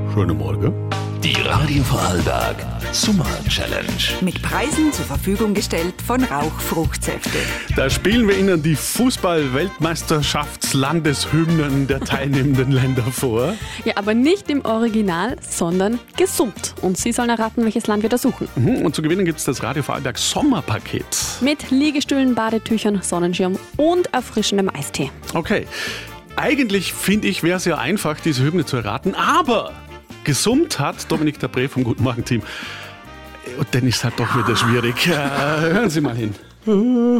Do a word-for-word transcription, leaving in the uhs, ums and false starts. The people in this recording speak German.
Schönen Morgen. Die Radio Vorarlberg Sommer Challenge. Mit Preisen zur Verfügung gestellt von Rauchfruchtsäfte. Da spielen wir Ihnen die Fußball-Weltmeisterschafts-Landeshymnen der teilnehmenden Länder vor. Ja, aber nicht im Original, sondern gesummt. Und Sie sollen erraten, welches Land wir da suchen. Mhm, und zu gewinnen gibt es das Radio Vorarlberg Sommerpaket. Mit Liegestühlen, Badetüchern, Sonnenschirm und erfrischendem Eistee. Okay, eigentlich finde ich, wäre es ja einfach, diese Hymne zu erraten, aber gesummt hat Dominik Dabré vom Guten Morgen Team. Und dann ist es halt doch wieder schwierig. Äh, hören Sie mal hin.